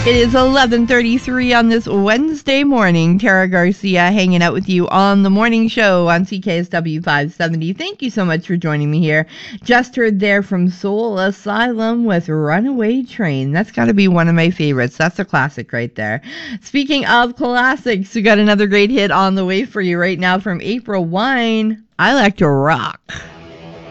It is 11:33 on this Wednesday morning. Tara Garcia hanging out with you on the morning show on CKSW 570. Thank you so much for joining me here. Just heard there from Soul Asylum with Runaway Train. That's got to be one of my favorites. That's a classic right there. Speaking of classics, we got another great hit on the way for you right now from April Wine. I Like to Rock.